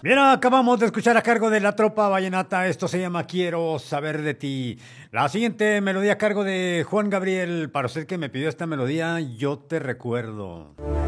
Bien, acabamos de escuchar a cargo de la Tropa Vallenata. Esto se llama Quiero saber de ti. La siguiente melodía a cargo de Juan Gabriel. Para usted que me pidió esta melodía, yo te recuerdo.